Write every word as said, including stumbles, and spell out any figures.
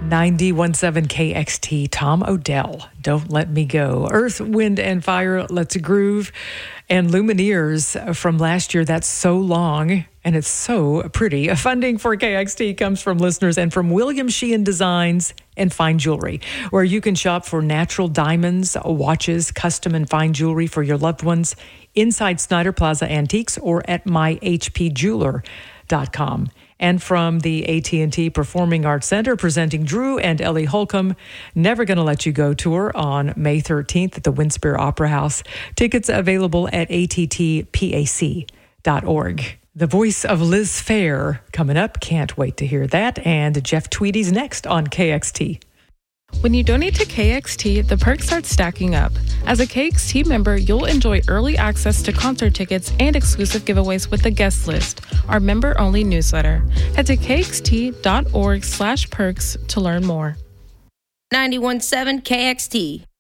ninety-one point seven K X T, Tom Odell, Don't Let Me Go. Earth, Wind, and Fire, Let's Groove. And Lumineers from last year, That's So Long, and it's so pretty. Funding for K X T comes from listeners and from William Sheehan Designs and Fine Jewelry, where you can shop for natural diamonds, watches, custom and fine jewelry for your loved ones inside Snyder Plaza Antiques or at my h p jeweler dot com. And from the A T and T Performing Arts Center, presenting Drew and Ellie Holcomb, Never Gonna Let You Go tour on May thirteenth at the Winspear Opera House. Tickets available at a t t pac dot org. The voice of Liz Phair coming up. Can't wait to hear that. And Jeff Tweedy's next on K X T. When you donate to K X T, the perks start stacking up. As a K X T member, you'll enjoy early access to concert tickets and exclusive giveaways with the guest list, our member-only newsletter. Head to k x t dot org slash perks to learn more. ninety-one point seven K X T.